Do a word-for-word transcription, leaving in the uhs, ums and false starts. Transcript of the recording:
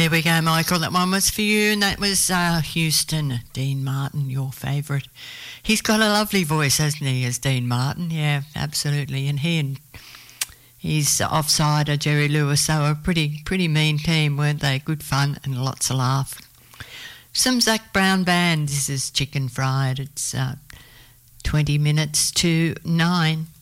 There we go, Michael. That one was for you, and that was uh, Houston, Dean Martin, your favourite. He's got a lovely voice, hasn't he, as Dean Martin? Yeah, absolutely. And he and his offsider, Jerry Lewis, they were a pretty, pretty mean team, weren't they? Good fun and lots of laugh. Some Zac Brown Band. This is Chicken Fried. It's uh, twenty minutes to nine.